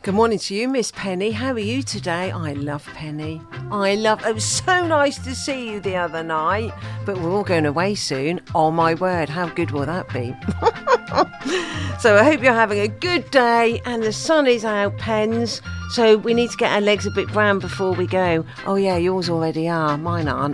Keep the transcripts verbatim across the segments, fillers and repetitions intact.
Good morning to you, Miss Penny. How are you today? I love Penny. I love... It was so nice to see you the other night, but we're all going away soon. Oh, my word, how good will that be? So I hope you're having a good day and the sun is out, Pens. So we need to get our legs a bit brown before we go. Oh, yeah, yours already are. Mine aren't.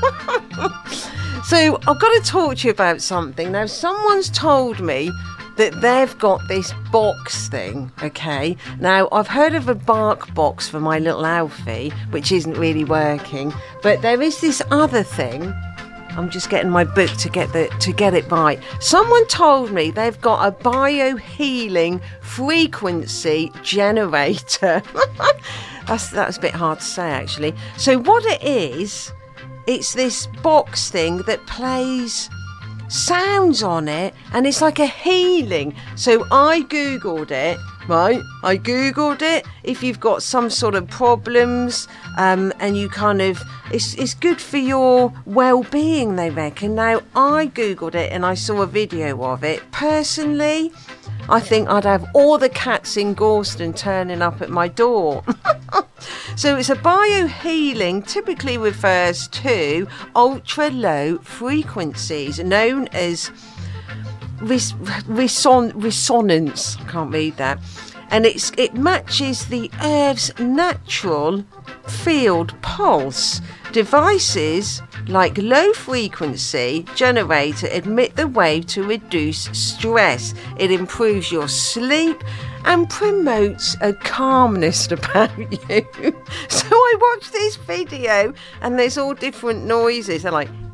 So I've got to talk to you about something. Now, someone's told me that they've got this box thing, okay? Now, I've heard of a bark box for my little Alfie, which isn't really working, but there is this other thing. I'm just getting my book to get the to get it right. Someone told me they've got a biohealing frequency generator. that's that's a bit hard to say, actually. So what it is, it's this box thing that plays sounds on it, and it's like a healing. So I googled it, right? I googled it. If you've got some sort of problems, um, and you kind of, it's it's good for your well-being, they reckon. Now I googled it and I saw a video of it. Personally, I think I'd have all the cats in Gorston turning up at my door. So it's a biohealing, typically refers to ultra low frequencies known as res- reson- resonance. I can't read that. And it's it matches the Earth's natural field pulse. Devices like low frequency generator emit the wave to reduce stress. It improves your sleep and promotes a calmness about you. So I watched this video and there's all different noises. They're like